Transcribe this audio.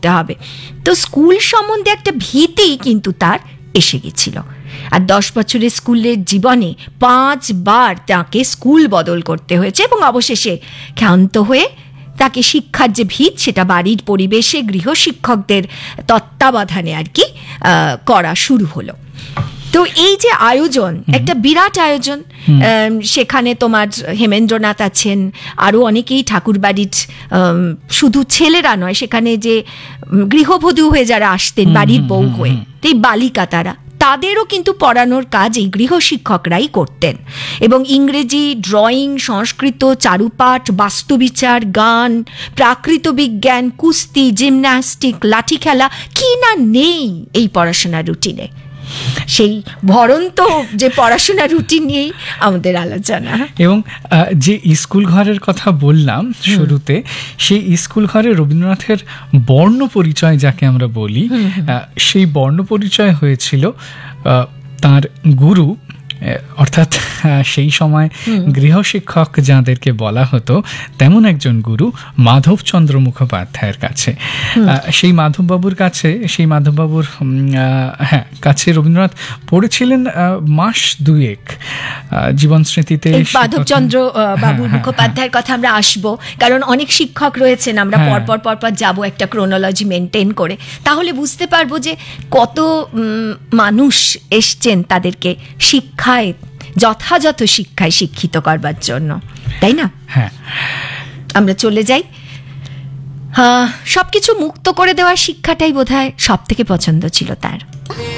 করতে হবে। তো স্কুল সম্বন্ধে একটা ভীতি কিন্তু তার এসে গেছিল। আর 10 বছরের স্কুলের জীবনে 5 বার তাকে স্কুল বদল করতে হয়েছে এবং অবশেষে ক্ষান্ত হয়ে তাকে শিক্ষার যে ভিত সেটা বাড়ির পরিবেশে গৃহশিক্ষকদের তত্ত্বাবধানে আর কি করা শুরু হলো। তো এই যে আয়োজন, একটা বিরাট আয়োজন, সেখানে তোমার হেমেন্দ্রনাথ আছেন, আরও অনেকেই ঠাকুরবাড়ির শুধু ছেলেরা নয়, সেখানে যে গৃহবধূ হয়ে যারা আসতেন বাড়ির বউ হয়ে, এই বালিকা তাদেরও কিন্তু পড়ানোর কাজ এই গৃহশিক্ষকরাই করতেন। এবং ইংরেজি, ড্রয়িং, সংস্কৃত, চারুপাঠ, বাস্তুবিচার, গান, প্রাকৃত বিজ্ঞান, কুস্তি, জিমন্যাস্টিক, লাঠি খেলা, কি না নেই এই পড়াশোনার রুটিনে। সেই ভরন্ত যে পড়াশোনার রুটিন নিয়েই আমাদের আলোচনা। এবং যে স্কুল ঘরের কথা বললাম শুরুতে, সেই স্কুল ঘরে রবীন্দ্রনাথের বর্ণ পরিচয় যাকে আমরা বলি, সেই বর্ণ পরিচয় হয়েছিল তার গুরু, অর্থাৎ সেই সময় গৃহশিক্ষক যাদেরকে বলা হতো তেমন একজন গুরু মাধবচন্দ্র মুখোপাধ্যায়ের কাছে। সেই মাধববাবুর কাছে, সেই মাধববাবুর কাছে রবীন্দ্রনাথ পড়েছিলেন মাস 2 জীবন স্মৃতিতে। মাধবচন্দ্র বাবুর মুখোপাধ্যায়ের কথা আমরা আসবো, কারণ অনেক শিক্ষক রয়েছেন, আমরা পরপর যাবো একটা ক্রোনোলজি মেনটেন করে, তাহলে বুঝতে পারবো যে কত মানুষ এসছেন তাদেরকে শিক্ষায়, যথাযথ শিক্ষায় শিক্ষিত করবার জন্য, তাই না? হ্যাঁ, আমরা চলে যাই। সবকিছু মুক্ত করে দেওয়ার শিক্ষাটাই বোধহয় সব থেকে পছন্দ ছিল তার।